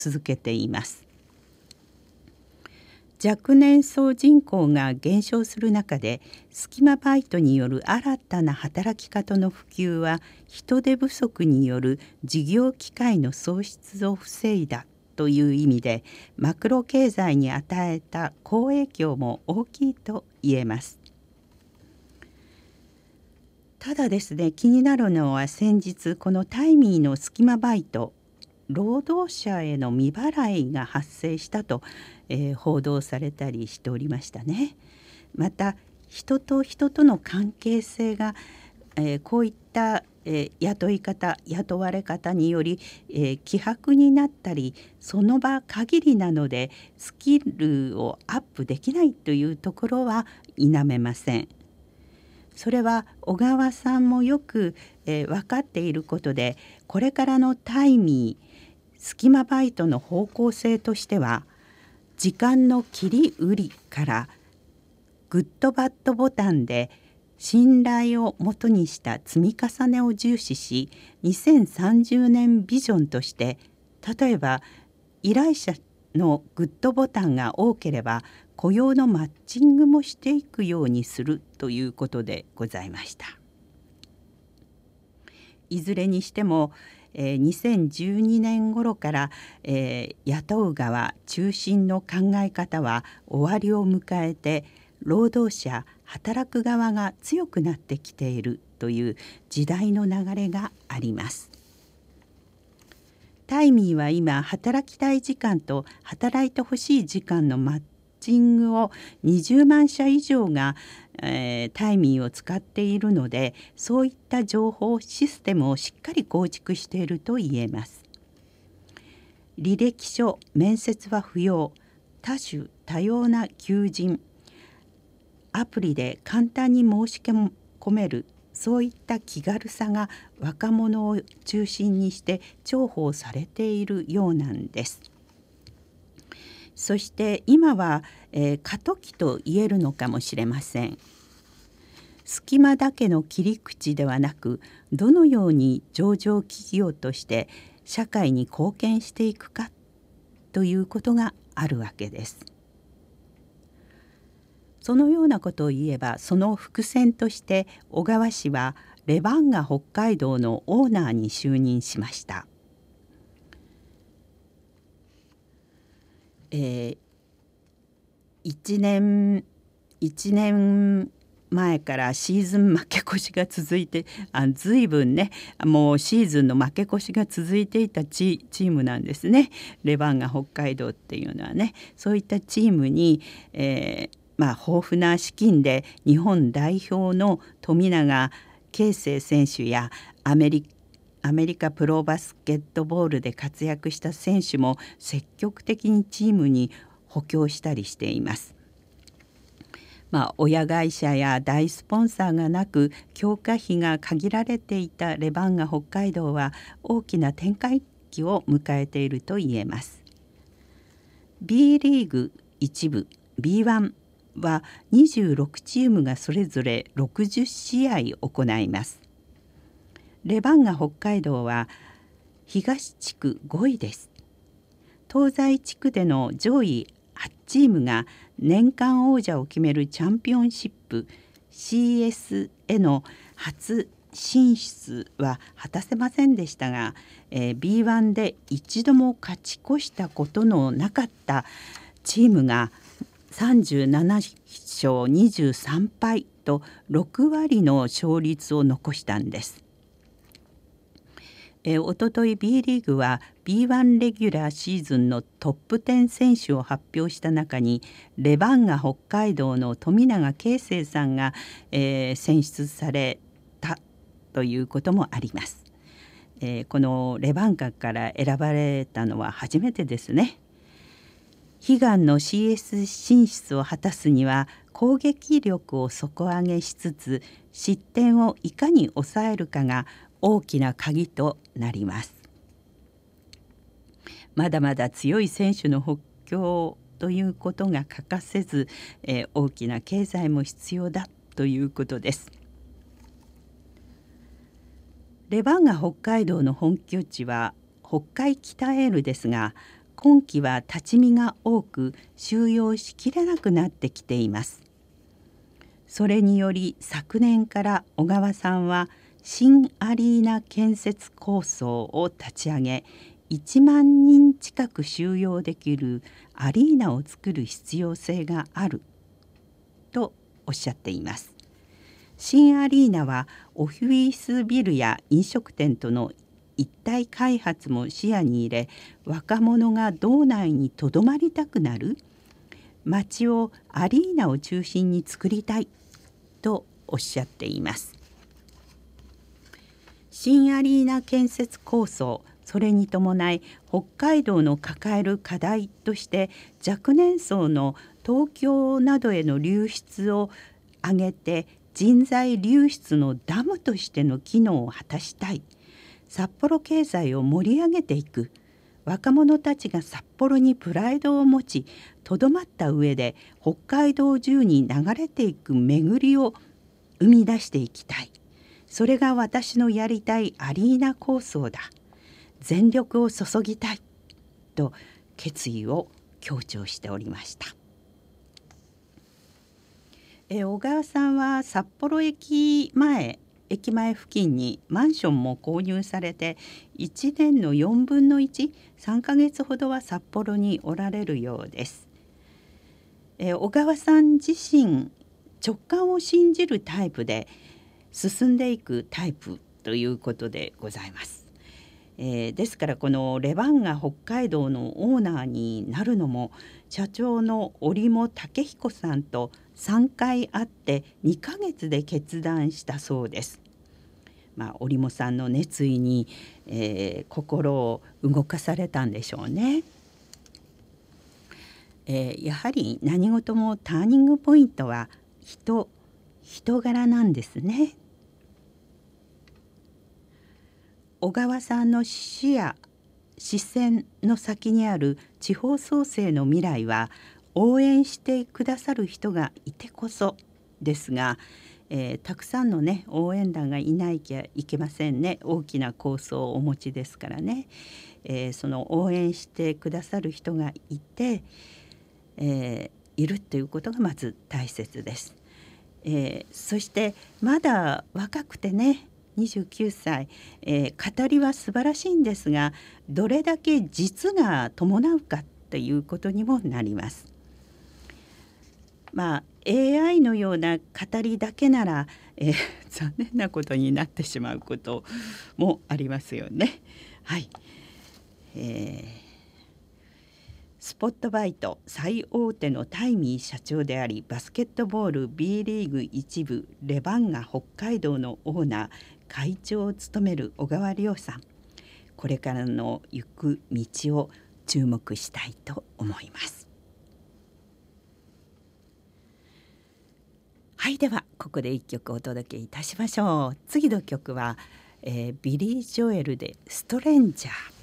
続けています。若年層人口が減少する中で、スキマバイトによる新たな働き方の普及は人手不足による事業機会の創出を防いだという意味で、マクロ経済に与えた好影響も大きいと言えます。ただですね、気になるのは先日このタイミーのスキマバイト、労働者への未払いが発生したと、報道されたりしておりましたね。また人と人との関係性が、こういった、雇い方雇われ方により、希薄になったり、その場限りなのでスキルをアップできないというところは否めません。それは小川さんもよく、分かっていることで、これからのタイミースキマバイトの方向性としては、時間の切り売りからグッドバッドボタンで信頼をもとにした積み重ねを重視し、2030年ビジョンとして、例えば依頼者のグッドボタンが多ければ雇用のマッチングもしていくようにするということでございました。いずれにしても2012年頃から、雇う側中心の考え方は終わりを迎えて、労働者働く側が強くなってきているという時代の流れがあります。タイミーは今、働きたい時間と働いてほしい時間のマッチングを20万社以上が、タイミーを使っているので、そういった情報システムをしっかり構築していると言えます。履歴書、面接は不要、多種多様な求人、アプリで簡単に申し込める、そういった気軽さが若者を中心にして重宝されているようなんです。そして今は、過渡期と言えるのかもしれません。隙間だけの切り口ではなく、どのように上場企業として社会に貢献していくかということがあるわけです。そのようなことを言えば、その伏線として小川氏はレバンガ北海道のオーナーに就任しました。1年前からシーズン負け越しが続いて、随分ね、もうシーズンの負け越しが続いていたチームなんですね。レバンガ北海道っていうのはね、そういったチームに、豊富な資金で日本代表の富永啓生選手やアメリカプロバスケットボールで活躍した選手も積極的にチームに補強したりしています。親会社や大スポンサーがなく、強化費が限られていたレバンガ北海道は大きな展開期を迎えていると言えます。B リーグ1部 B1 は26チームがそれぞれ60試合行います。レバンガ北海道は東地区5位です。東西地区での上位8チームが年間王者を決めるチャンピオンシップ CS への初進出は果たせませんでしたが、B1 で一度も勝ち越したことのなかったチームが37勝23敗と6割の勝率を残したんです。おととい B リーグは B1 レギュラーシーズンのトップ10選手を発表した中に、レバンガ北海道の富永啓生さんが、選出されたということもあります。このレバンガから選ばれたのは初めてですね。悲願の CS 進出を果たすには攻撃力を底上げしつつ、失点をいかに抑えるかが大きな鍵となります。まだまだ強い選手の補強ということが欠かせず、大きな経済も必要だということです。レバンガ北海道の本拠地は北海北エールですが、 今季は立ち見が多く収容しきれなくなってきています。それにより昨年から小川さんは新アリーナ建設構想を立ち上げ、1万人近く収容できるアリーナを作る必要性があるとおっしゃっています。新アリーナはオフィスビルや飲食店との一体開発も視野に入れ、若者が道内にとどまりたくなる街をアリーナを中心に作りたいとおっしゃっています。新アリーナ建設構想、それに伴い北海道の抱える課題として若年層の東京などへの流出を挙げて、人材流出のダムとしての機能を果たしたい、札幌経済を盛り上げていく、若者たちが札幌にプライドを持ちとどまった上で北海道中に流れていく巡りを生み出していきたい、それが私のやりたいアリーナ構想だ、全力を注ぎたいと決意を強調しておりました。小川さんは札幌駅前付近にマンションも購入されて、1年の4分の1、3ヶ月ほどは札幌におられるようです。小川さん自身、直感を信じるタイプで進んでいくタイプということでございます。ですからこのレバンガ北海道のオーナーになるのも、社長の折茂武彦さんと3回会って2ヶ月で決断したそうです。折茂さんの熱意に、心を動かされたんでしょうね。やはり何事もターニングポイントは人柄なんですね。小川さんの視線の先にある地方創生の未来は、応援してくださる人がいてこそですが、たくさんのね応援団がいなきゃいけませんね。大きな構想をお持ちですからね、その応援してくださる人がいて、いるということがまず大切です。そしてまだ若くてね、29歳、語りは素晴らしいんですが、どれだけ実が伴うかということにもなります。AI のような語りだけなら、残念なことになってしまうこともありますよね。はい、スポットバイト最大手のタイミー社長であり、バスケットボール B リーグ1部レバンガ北海道のオーナー会長を務める小川亮さん、これからの行く道を注目したいと思います。はい、ではここで1曲お届けいたしましょう。次の曲は、ビリー・ジョエルでストレンジャー。